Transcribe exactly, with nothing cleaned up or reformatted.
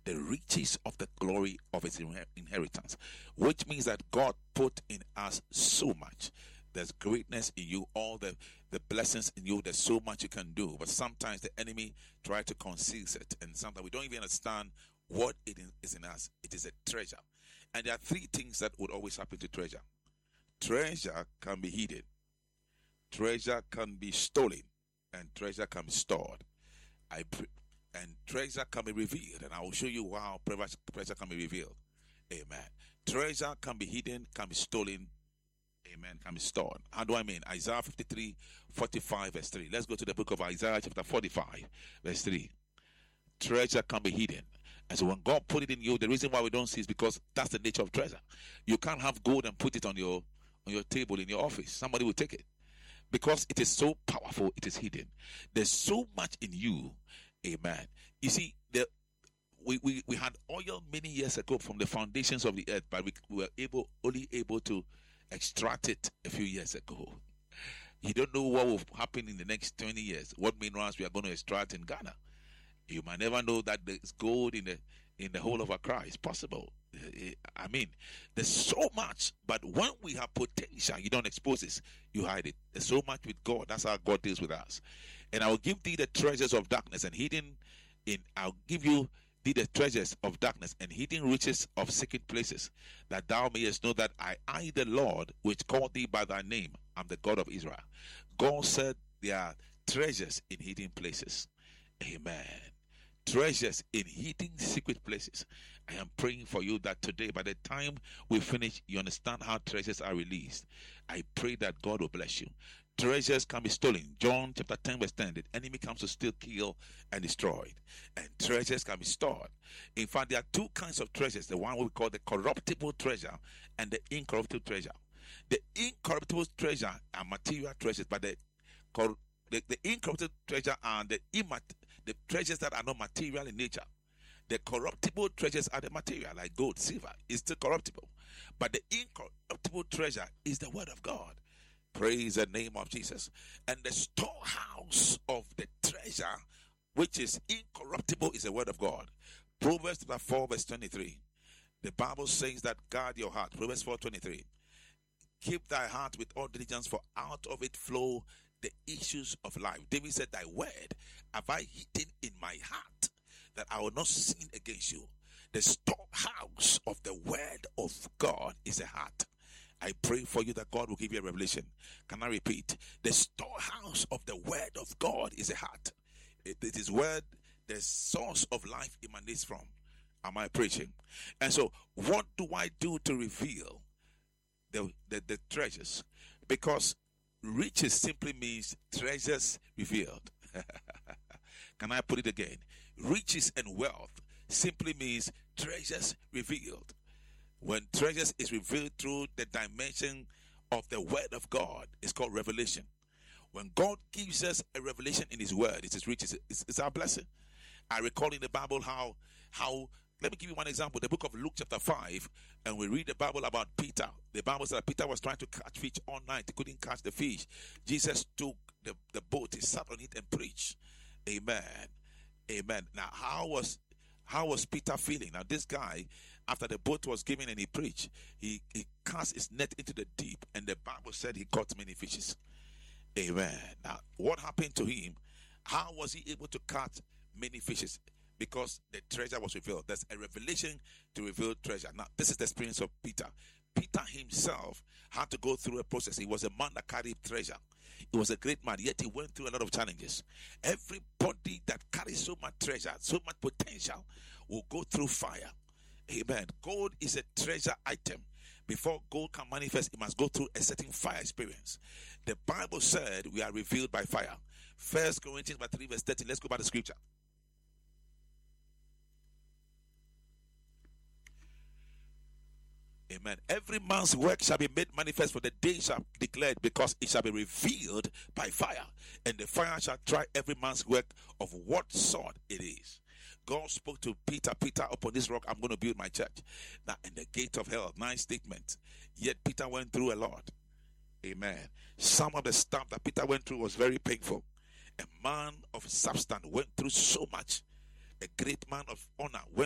the riches of the glory of his inher- inheritance, which means that God put in us so much. There's greatness in you, all the, the blessings in you. There's so much you can do. But sometimes the enemy tries to conceal it. And sometimes we don't even understand what it is in us. It is a treasure. And there are three things that would always happen to treasure. Treasure can be hidden. Treasure can be stolen. And treasure can be stored. I pre- and treasure can be revealed. And I will show you how treasure can be revealed. Amen. Treasure can be hidden, can be stolen. Amen. Can be stored. How do I mean? Isaiah fifty-three, forty-five, verse three. Let's go to the book of Isaiah chapter forty-five, verse three. Treasure can be hidden. And so when God put it in you, the reason why we don't see is because that's the nature of treasure. You can't have gold and put it on your on your table in your office. Somebody will take it. Because it is so powerful, it is hidden. There's so much in you. Amen. You see, the we, we, we had oil many years ago from the foundations of the earth, but we, we were able only able to extract it a few years ago. You don't know what will happen in the next twenty years. What minerals we are going to extract in Ghana. You might never know that there's gold in the in the whole of Accra. It's possible. I mean, there's so much, but when we have potential, you don't expose it, you hide it. There's so much with God. That's how God deals with us. And I will give thee the treasures of darkness and hidden in. I'll give you thee the treasures of darkness and hidden riches of secret places, that thou mayest know that I, I, the Lord, which called thee by thy name, am the God of Israel. God said there are treasures in hidden places. Amen. Treasures in hidden secret places. I am praying for you that today, by the time we finish, you understand how treasures are released. I pray that God will bless you. Treasures can be stolen. John chapter ten verse ten. The enemy comes to steal, kill, and destroy. And treasures can be stored. In fact, there are two kinds of treasures. The one we call the corruptible treasure and the incorruptible treasure. The incorruptible treasure are material treasures, but the cor- the, the incorruptible treasure are the immat- the treasures that are not material in nature. The corruptible treasures are the material, like gold, silver, is still corruptible. But the incorruptible treasure is the word of God. Praise the name of Jesus. And the storehouse of the treasure, which is incorruptible, is the word of God. Proverbs chapter four, verse twenty-three. The Bible says that guard your heart. Proverbs four twenty-three. Keep thy heart with all diligence, for out of it flow the issues of life. David said, thy word have I hidden in my heart, that I will not sin against you. The storehouse of the word of God is a heart. I pray for you that God will give you a revelation. Can I repeat? The storehouse of the word of God is a heart. It, it is where the source of life emanates from. Am I preaching? And so, what do I do to reveal the, the, the treasures? Because riches simply means treasures revealed. Can I put it again? Riches and wealth simply means treasures revealed. When treasures is revealed through the dimension of the word of God, it's called revelation. When God gives us a revelation in his word, it is riches. It's, it's our blessing. I recall in the Bible how, how, let me give you one example. The book of Luke chapter five, and we read the Bible about Peter. The Bible says that Peter was trying to catch fish all night. He couldn't catch the fish. Jesus took the, the boat, he sat on it and preached. Amen. Amen. Now, how was how was Peter feeling? Now, this guy, after the boat was given and he preached, he, he cast his net into the deep, and the Bible said he caught many fishes. Amen. Now, what happened to him? How was he able to catch many fishes? Because the treasure was revealed. There's a revelation to reveal treasure. Now, this is the experience of Peter. Peter himself had to go through a process. He was a man that carried treasure. He was a great man, yet he went through a lot of challenges. Everybody that carries so much treasure, so much potential, will go through fire. Amen. Gold is a treasure item. Before gold can manifest, it must go through a certain fire experience. The Bible said we are revealed by fire. First Corinthians three verse thirteen. Let's go back to scripture. Amen. Every man's work shall be made manifest, for the day shall be declared, because it shall be revealed by fire. And the fire shall try every man's work of what sort it is. God spoke to Peter, Peter, upon this rock I'm going to build my church. Now, in the gate of hell, nine statements. Yet Peter went through a lot. Amen. Some of the stuff that Peter went through was very painful. A man of substance went through so much. A great man of honor went